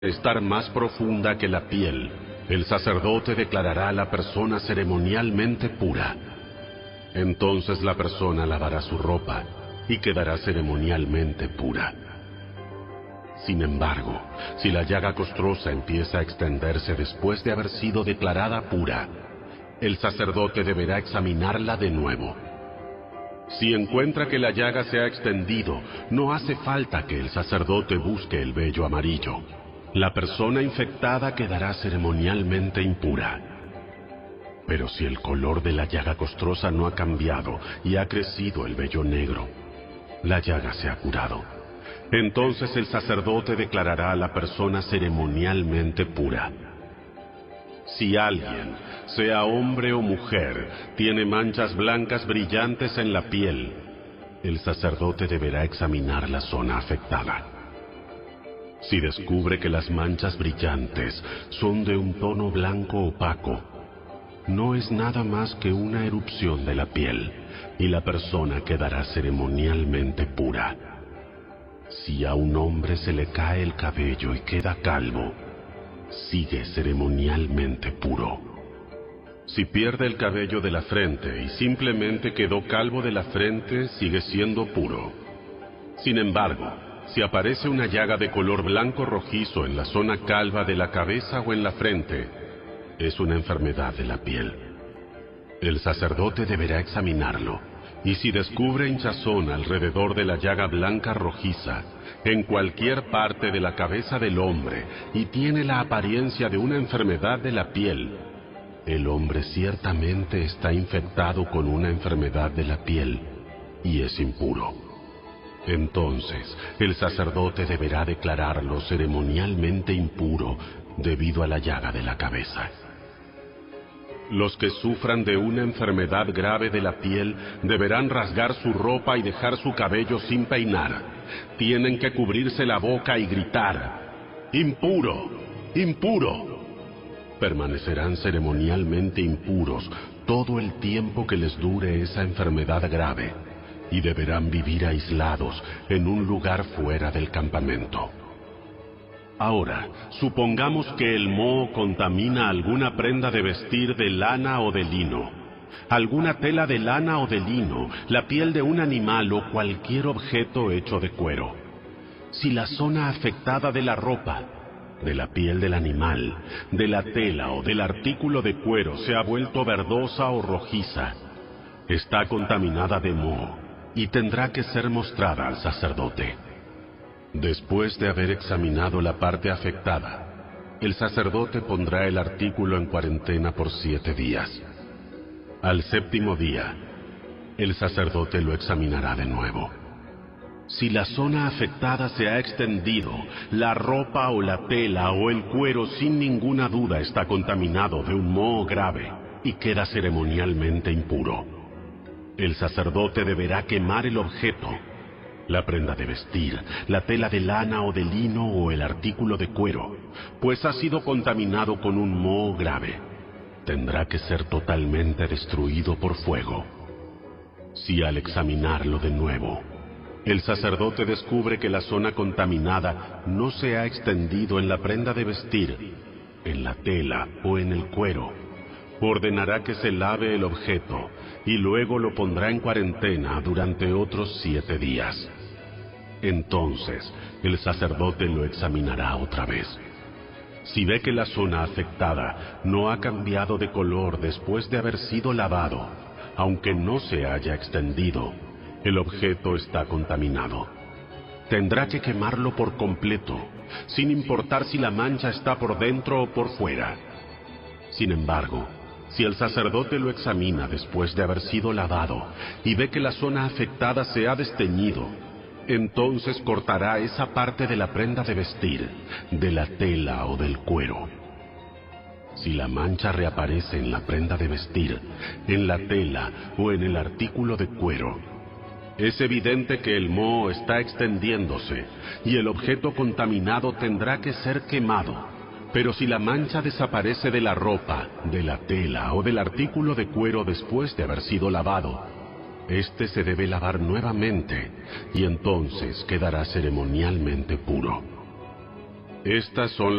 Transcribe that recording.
estar más profunda que la piel, el sacerdote declarará a la persona ceremonialmente pura. Entonces la persona lavará su ropa y quedará ceremonialmente pura. Sin embargo, si la llaga costrosa empieza a extenderse después de haber sido declarada pura, el sacerdote deberá examinarla de nuevo. Si encuentra que la llaga se ha extendido, no hace falta que el sacerdote busque el vello amarillo. La persona infectada quedará ceremonialmente impura. Pero si el color de la llaga costrosa no ha cambiado y ha crecido el vello negro, la llaga se ha curado. Entonces el sacerdote declarará a la persona ceremonialmente pura. Si alguien, sea hombre o mujer, tiene manchas blancas brillantes en la piel, el sacerdote deberá examinar la zona afectada. Si descubre que las manchas brillantes son de un tono blanco opaco, no es nada más que una erupción de la piel, y la persona quedará ceremonialmente pura. Si a un hombre se le cae el cabello y queda calvo, sigue ceremonialmente puro. Si pierde el cabello de la frente y simplemente quedó calvo de la frente, sigue siendo puro. Sin embargo, si aparece una llaga de color blanco rojizo en la zona calva de la cabeza o en la frente, es una enfermedad de la piel. El sacerdote deberá examinarlo, y si descubre hinchazón alrededor de la llaga blanca rojiza, en cualquier parte de la cabeza del hombre, y tiene la apariencia de una enfermedad de la piel, el hombre ciertamente está infectado con una enfermedad de la piel, y es impuro. Entonces, el sacerdote deberá declararlo ceremonialmente impuro debido a la llaga de la cabeza. Los que sufran de una enfermedad grave de la piel deberán rasgar su ropa y dejar su cabello sin peinar. Tienen que cubrirse la boca y gritar: ¡impuro! ¡Impuro! Permanecerán ceremonialmente impuros todo el tiempo que les dure esa enfermedad grave, y deberán vivir aislados en un lugar fuera del campamento. Ahora, supongamos que el moho contamina alguna prenda de vestir de lana o de lino, alguna tela de lana o de lino, la piel de un animal o cualquier objeto hecho de cuero. Si la zona afectada de la ropa, de la piel del animal, de la tela o del artículo de cuero se ha vuelto verdosa o rojiza, está contaminada de moho y tendrá que ser mostrada al sacerdote. Después de haber examinado la parte afectada, el sacerdote pondrá el artículo en cuarentena por 7 días. Al 7º día, el sacerdote lo examinará de nuevo. Si la zona afectada se ha extendido, la ropa o la tela o el cuero sin ninguna duda está contaminado de un moho grave y queda ceremonialmente impuro. El sacerdote deberá quemar el objeto, la prenda de vestir, la tela de lana o de lino o el artículo de cuero, pues ha sido contaminado con un moho grave. Tendrá que ser totalmente destruido por fuego. Si al examinarlo de nuevo, el sacerdote descubre que la zona contaminada no se ha extendido en la prenda de vestir, en la tela o en el cuero, ordenará que se lave el objeto y luego lo pondrá en cuarentena durante otros 7 días. Entonces, el sacerdote lo examinará otra vez. Si ve que la zona afectada no ha cambiado de color después de haber sido lavado, aunque no se haya extendido, el objeto está contaminado. Tendrá que quemarlo por completo, sin importar si la mancha está por dentro o por fuera. Sin embargo, si el sacerdote lo examina después de haber sido lavado y ve que la zona afectada se ha desteñido, entonces cortará esa parte de la prenda de vestir, de la tela o del cuero. Si la mancha reaparece en la prenda de vestir, en la tela o en el artículo de cuero, es evidente que el moho está extendiéndose y el objeto contaminado tendrá que ser quemado. Pero si la mancha desaparece de la ropa, de la tela o del artículo de cuero después de haber sido lavado, este se debe lavar nuevamente y entonces quedará ceremonialmente puro. Estas son